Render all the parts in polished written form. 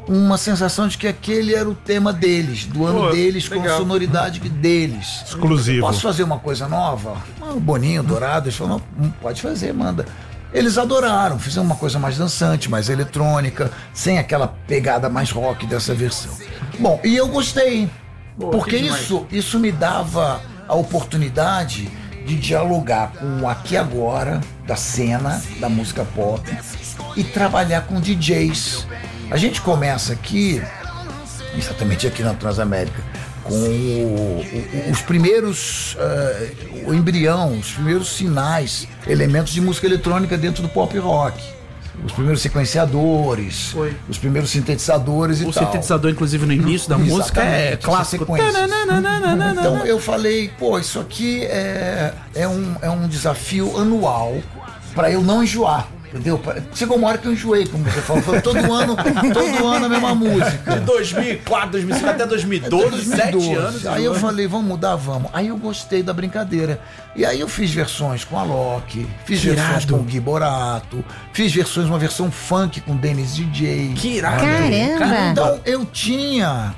uma sensação de que aquele era o tema deles, do ano deles, legal. com a sonoridade deles. Exclusivo. Posso fazer uma coisa nova? O Boninho, Dourado, eles falaram, pode fazer, manda. Eles adoraram, fizeram uma coisa mais dançante, mais eletrônica, sem aquela pegada mais rock dessa versão. Bom, e eu gostei, porque isso me dava a oportunidade de dialogar com o aqui e agora da cena da música pop e trabalhar com DJs. A gente começa aqui, exatamente aqui na Transamérica, com os primeiros, o embrião, os primeiros sinais, elementos de música eletrônica dentro do pop rock. Os primeiros sequenciadores, os primeiros sintetizadores e tal. O sintetizador, inclusive, no início da música é clássico. Então eu falei, isso aqui é um desafio anual para eu não enjoar. Entendeu? Chegou uma hora que eu enjoei, como você falou. Foi todo ano a mesma música. De 2004, 2005 até 2012, 7 anos. Aí eu falei, vamos mudar, vamos. Aí eu gostei da brincadeira. E aí eu fiz versões com a Loki, fiz versões com o Gui Borato, fiz uma versão funk com o Dennis DJ. Que irado. Caramba! Então eu tinha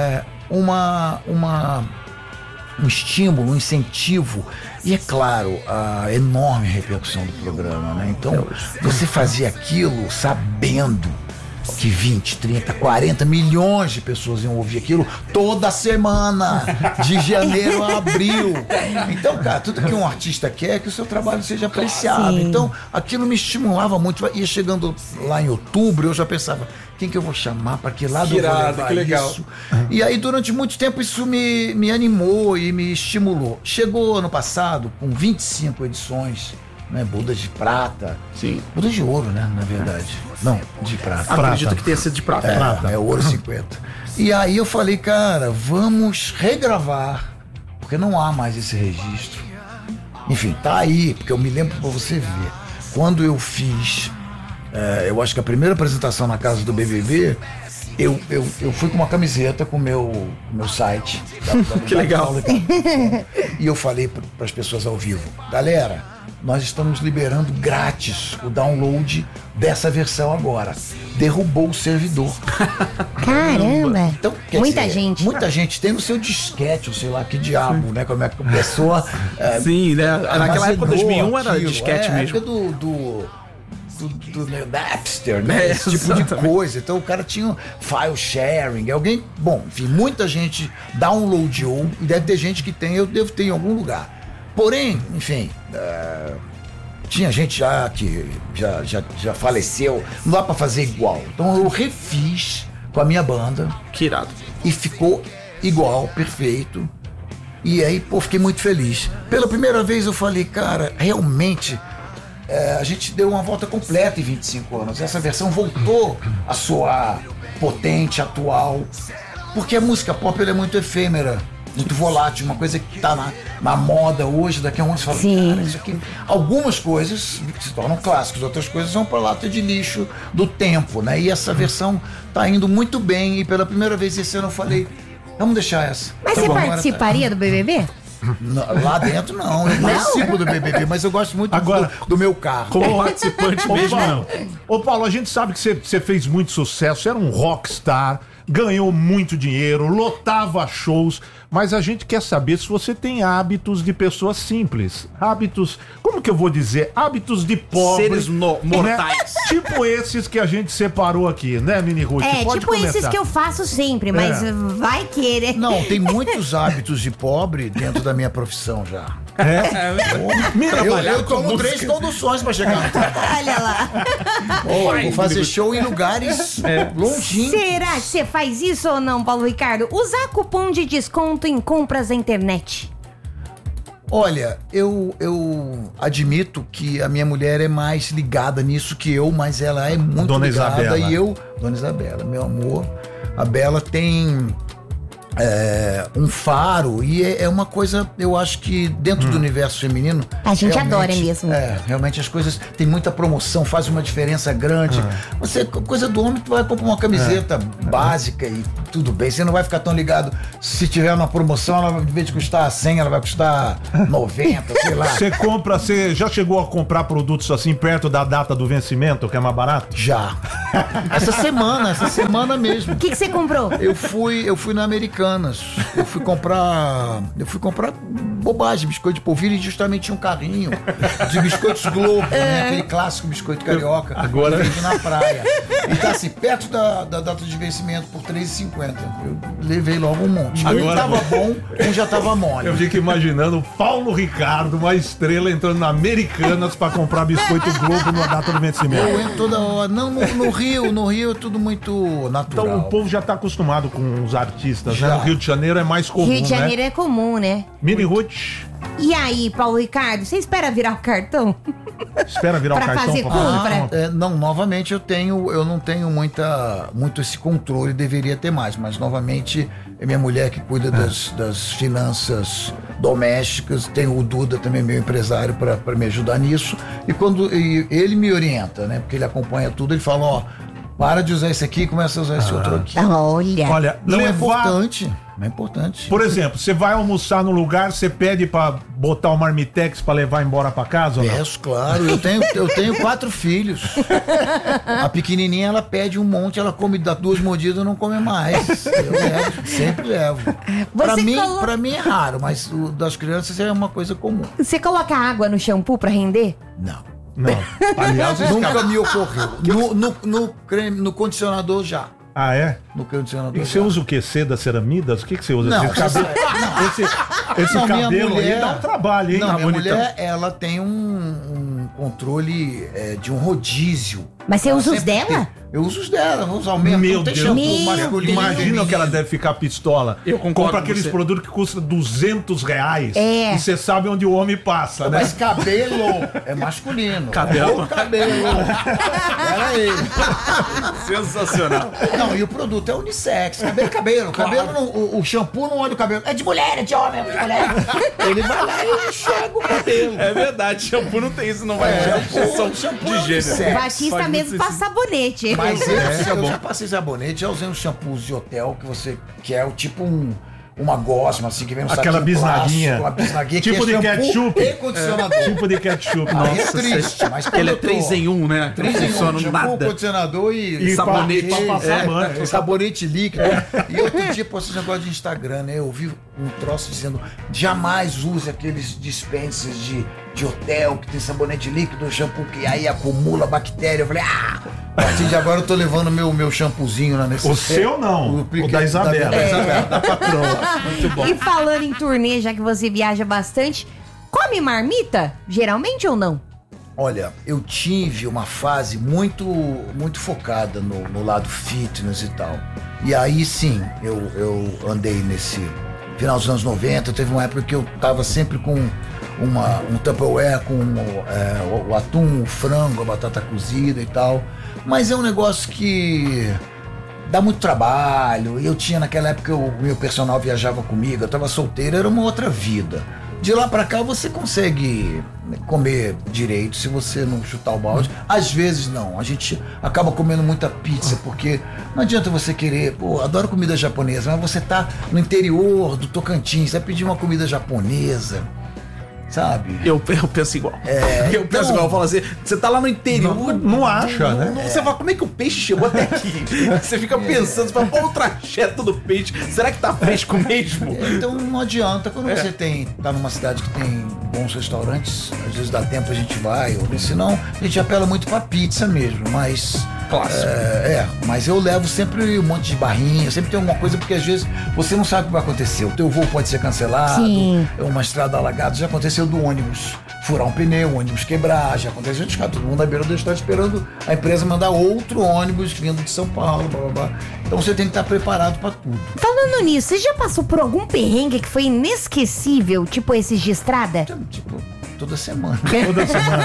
um estímulo, um incentivo e, é claro, a enorme repercussão do programa, né? Então, você fazia aquilo sabendo que 20, 30, 40 milhões de pessoas iam ouvir aquilo toda semana, de janeiro a abril. Então, cara, tudo que um artista quer é que o seu trabalho seja apreciado. Sim. Então, aquilo me estimulava muito. Ia chegando lá em outubro, eu já pensava, quem que eu vou chamar, para que lado eu vou levar que legal. isso? E aí, durante muito tempo, isso me animou e me estimulou. Chegou ano passado, com 25 edições, né? Bodas de prata. Sim. Bodas de ouro, né? Na verdade. Não, de prata. Acredito que tenha sido de prata. É ouro 50. E aí eu falei, cara, vamos regravar, porque não há mais esse registro. Enfim, tá aí, porque eu me lembro pra você ver. Quando eu fiz, eu acho que a primeira apresentação na casa do BBB, eu fui com uma camiseta com o meu site. Que legal. E eu falei para as pessoas ao vivo, galera, nós estamos liberando grátis o download dessa versão agora. Derrubou o servidor. Caramba! Então, muita gente tem no seu disquete, ou sei lá que diabo, né? Como é que a pessoa... Sim, né? Naquela época, 2001, era aquilo. disquete mesmo. Época do Napster, né? Esse tipo de coisa. Então o cara tinha file sharing, alguém... Bom, enfim, muita gente downloadou, e deve ter gente que tem, eu devo ter em algum lugar. Porém, enfim, tinha gente que já faleceu, não dá pra fazer igual. Então eu refiz com a minha banda. Que irado. E ficou igual, perfeito. E aí, fiquei muito feliz. Pela primeira vez eu falei, cara, realmente a gente deu uma volta completa em 25 anos. Essa versão voltou a soar potente, atual. Porque a música pop ela é muito efêmera, muito volátil, uma coisa que tá na moda hoje, daqui a um ano você fala, cara, isso aqui... Algumas coisas se tornam clássicos, outras coisas vão pra lata de lixo do tempo, né? E essa versão tá indo muito bem, e pela primeira vez esse ano eu falei, vamos deixar essa. Mas você participaria do BBB? Lá dentro não, eu participo do BBB, mas eu gosto muito do meu carro. Como participante mesmo, não. Ô Paulo, a gente sabe que você fez muito sucesso, você era um rockstar, ganhou muito dinheiro, lotava shows, mas a gente quer saber se você tem hábitos de pessoas simples, hábitos, como que eu vou dizer, hábitos de pobre, seres mortais, né? Tipo esses que a gente separou aqui, né, Mini Ruth? Pode tipo comentar. esses que eu faço sempre, mas vai querer. Não, tem muitos hábitos de pobre dentro da minha profissão já. Eu tomo 3 conduções pra chegar no trabalho. Olha lá. Vou fazer show em lugares longínquos. Será que você faz isso ou não, Paulo Ricardo? Usar cupom de desconto em compras na internet. Olha, eu admito que a minha mulher é mais ligada nisso que eu, mas ela é muito Dona ligada. Isabela. Dona Isabela, meu amor, a Bela tem um faro e é uma coisa, eu acho que dentro do universo feminino a gente adora mesmo. Realmente as coisas tem muita promoção, faz uma diferença grande. Coisa do homem, tu vai comprar uma camiseta básica e tudo bem. Você não vai ficar tão ligado. Se tiver uma promoção, ela, em vez de custar 100, ela vai custar 90, sei lá. Você já chegou a comprar produtos assim perto da data do vencimento, que é mais barato? Já. Essa semana mesmo. O que você comprou? Eu fui na Americanas. Eu fui comprar bobagem, biscoito de polvilho, e justamente tinha um carrinho de biscoitos Globo, né? Aquele clássico biscoito carioca. Agora vende na praia. E tá assim, perto da data de vencimento por R$3,50. Eu levei logo um monte. Um Agora- tava bom, um já tava mole. Eu fico imaginando o Paulo Ricardo, uma estrela, entrando na Americanas pra comprar biscoito Globo na data do Eu vencimento. entro toda hora. Não, no Rio é tudo muito natural. Então o povo já tá acostumado com os artistas, né? Já. No Rio de Janeiro é mais comum, Rio de Janeiro né? é comum, né? Mini Ruth, E aí, Paulo Ricardo, você espera virar o cartão? espera virar o Pra cartão fazer pra compra? Não, novamente eu não tenho muito esse controle, deveria ter mais, mas novamente é minha mulher que cuida das finanças domésticas, tem o Duda também, meu empresário, para me ajudar nisso, e ele me orienta, né, porque ele acompanha tudo, ele fala, ó, para de usar esse aqui e começa a usar esse outro aqui. Olha. Olha, Não é levar... importante, não é importante. Por exemplo, você vai almoçar no lugar, você pede pra botar o marmitex pra levar embora pra casa ou não? Peço, claro, eu tenho 4 filhos. A pequenininha, ela pede um monte, ela come, dá 2 mordidas e não come mais. Eu levo, sempre levo. Pra mim é raro, mas o das crianças é uma coisa comum. Você coloca água no shampoo pra render? Não. Não. Aliás, Nunca me ocorreu. No condicionador já. Ah, é? No condicionador E você já. usa o quê? Seda, ceramidas? O que você usa? Não, Esse cabelo, esse Não, minha cabelo aí mulher- dá um trabalho, hein? Não, Tá minha bonitão. mulher, ela tem um controle de um rodízio. Mas você Ela usa os sempre dela? tem. Eu uso os dela, vou usar o mesmo. Meu Não tem Deus, shampoo masculino, imagina feminino. que ela deve ficar pistola. Eu concordo Compra com aqueles você. produtos que custam R$200 É. e você sabe onde o homem passa, né? Mas cabelo é masculino. Cabelo. O cabelo. Era ele. Sensacional. Não, e o produto é unissex. Cabelo. Cabelo o shampoo não olha o cabelo. É de mulher, é de homem, é de mulher. Ele vai lá e enxerga o cabelo. É verdade, shampoo não tem isso, não vai ter exceção shampoo de é gênero. unissex. O Batista faz mesmo muito passa sabonete. Mas eu já passei sabonete, já usei uns shampoos de hotel que você quer, tipo uma gosma, assim, que vem um Aquela saquinho bisnaguinha. plástico, uma bisnaguinha Tipo que de é shampoo ketchup. e condicionador. Tipo de ketchup. Aí é triste, mas quando Ele é eu tô- 3 em 1, né? Não 3 em 1, funciona shampoo, nada. condicionador E sabonete. pra passar banho. sabonete líquido. E outro dia postei esse negócio de Instagram, né? Eu vi um troço dizendo jamais use aqueles dispensers de hotel que tem sabonete líquido, shampoo que aí acumula bactéria. Eu falei, a partir de agora eu tô levando meu shampoozinho na necessidade. O seu não, o da Isabela. Da patroa. Muito bom. E falando em turnê, já que você viaja bastante, come marmita? Geralmente ou não? Olha, eu tive uma fase muito focada no lado fitness e tal. E aí sim, eu andei nesse final dos anos 90, teve uma época que eu tava sempre com um Tupperware com o atum, o frango, a batata cozida e tal. Mas é um negócio que dá muito trabalho. E eu tinha naquela época, o meu personal viajava comigo, eu tava solteiro, era uma outra vida. De lá pra cá você consegue comer direito se você não chutar o balde. Às vezes não, a gente acaba comendo muita pizza, porque não adianta você querer, pô, adoro comida japonesa, mas você tá no interior do Tocantins, você vai pedir uma comida japonesa, sabe? Eu penso igual. Eu penso então- igual. Eu falo assim, você tá lá no interior. Não acha, né? Você fala, como é que o peixe chegou até aqui? Você fica pensando, você fala, qual o trajeto do peixe? Será que tá fresco mesmo? Então não adianta, quando você tá numa cidade que tem bons restaurantes, às vezes dá tempo a gente vai, ou senão a gente apela muito pra pizza mesmo, mas... Clássico. Mas eu levo sempre um monte de barrinha, sempre tem alguma coisa, porque às vezes você não sabe o que vai acontecer. O teu voo pode ser cancelado, Sim. uma estrada alagada, já aconteceu do ônibus furar um pneu, o ônibus quebrar, já aconteceu de ficar todo mundo à beira do estrada esperando a empresa mandar outro ônibus vindo de São Paulo, blá, blá, blá. Então você tem que estar preparado pra tudo. Falando nisso, você já passou por algum perrengue que foi inesquecível, tipo esses de estrada? Tipo, toda semana. Toda semana.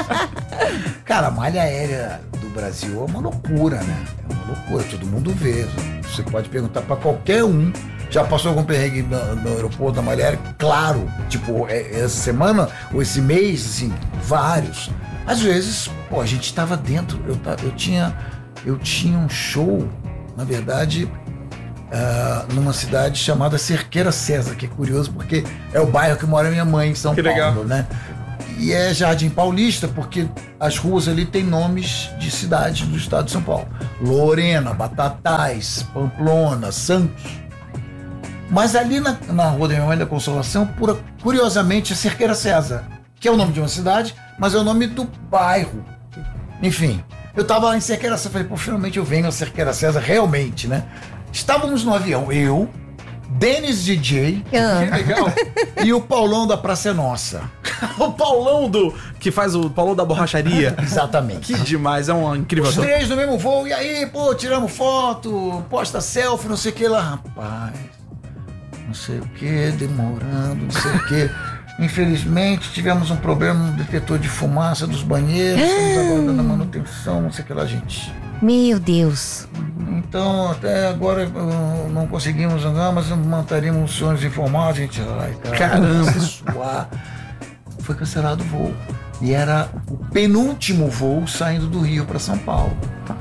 Cara, a malha aérea do Brasil é uma loucura, né? É uma loucura, todo mundo vê. Você pode perguntar pra qualquer um. Já passou algum perrengue no aeroporto da malha aérea? Claro. Tipo, essa semana ou esse mês, assim, vários. Às vezes, pô, a gente tava dentro. Eu tinha um show, na verdade, numa cidade chamada Cerqueira César, que é curioso porque é o bairro que mora minha mãe em São Que Paulo, legal. né? E é Jardim Paulista porque as ruas ali têm nomes de cidades do estado de São Paulo. Lorena, Batatais, Pamplona, Santos. Mas ali na rua da minha mãe da Consolação, curiosamente, é Cerqueira César, que é o nome de uma cidade, mas é o nome do bairro. Enfim, eu tava lá em Cerqueira César, falei, pô, finalmente eu venho a Cerqueira César, realmente, né? Estávamos no avião, eu, Denis DJ Legal. e o Paulão da Praça é Nossa. O Paulão que faz o Paulão da borracharia. Exatamente. Que demais, é um incrível Os ator. três no mesmo voo, e aí, pô, tiramos foto, posta selfie, não sei o que lá. Rapaz, não sei o que, demorando, não sei o que. Infelizmente, tivemos um problema no detetor de fumaça dos banheiros, estamos aguardando a manutenção, não sei o que lá, gente. Meu Deus. Então, até agora não conseguimos andar, mas manteríamos os senhores informados, gente. Ai, cara, Caramba. se suar. Foi cancelado o voo. E era o penúltimo voo saindo do Rio para São Paulo.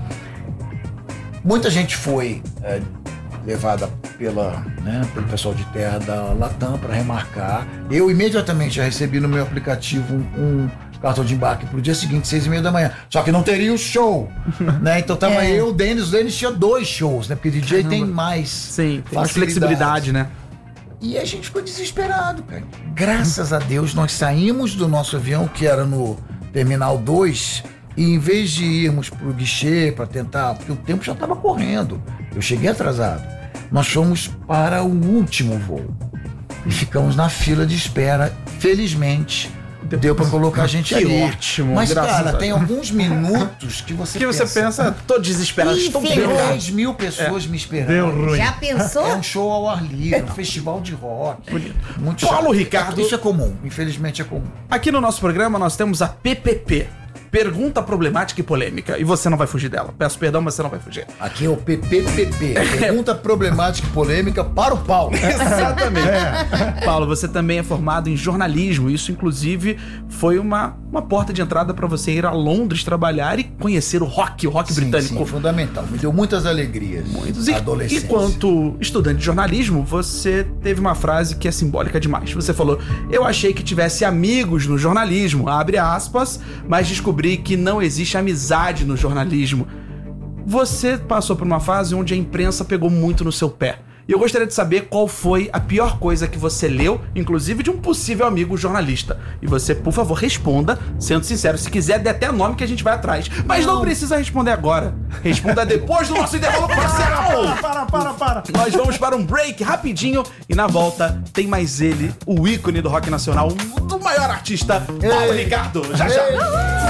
Muita gente foi levada pelo pessoal de terra da Latam para remarcar. Eu imediatamente já recebi no meu aplicativo um cartão de embarque pro dia seguinte, 6h30 da manhã. Só que não teria o show, né? Então tava eu, o Denis tinha 2 shows, né? Porque DJ tem mais. Sim, tem mais facilidade. flexibilidade, né? E a gente ficou desesperado, cara. Graças a Deus, nós saímos do nosso avião, que era no Terminal 2, e em vez de irmos pro guichê para tentar, porque o tempo já estava correndo, eu cheguei atrasado, nós fomos para o último voo. E ficamos na fila de espera, felizmente. Deu pra colocar a gente Que ali. ótimo, Mas, graças a cara, Deus. tem alguns minutos que você pensa, tô desesperado, estou tem ferrou. 10 mil pessoas me esperando. Deu ruim. Já pensou? É um show ao ar livre, um festival de rock. Muito Paulo chato. Ricardo. Isso é comum, infelizmente é comum. Aqui no nosso programa nós temos a PPP. Pergunta problemática e polêmica. E você não vai fugir dela. Peço perdão, mas você não vai fugir. Aqui é o PPPP, Pergunta Problemática e Polêmica para o Paulo. Exatamente. Paulo, você também é formado em jornalismo. Isso, inclusive, foi uma porta de entrada para você ir a Londres trabalhar e conhecer o rock britânico. Sim, fundamental. Me deu muitas alegrias. Muitos. E Adolescência. enquanto estudante de jornalismo, você teve uma frase que é simbólica demais. Você falou, eu achei que tivesse amigos no jornalismo, abre aspas, mas descobri que não existe amizade no jornalismo. Você passou por uma fase onde a imprensa pegou muito no seu pé. E eu gostaria de saber qual foi a pior coisa que você leu, inclusive de um possível amigo jornalista. E você, por favor, responda, sendo sincero. Se quiser, dê até nome que a gente vai atrás. Mas não precisa responder agora. Responda depois do nosso intervalo comercial. Para. Nós vamos para um break rapidinho e na volta tem mais ele, o ícone do rock nacional, o maior artista, Paulo Ricardo. Já.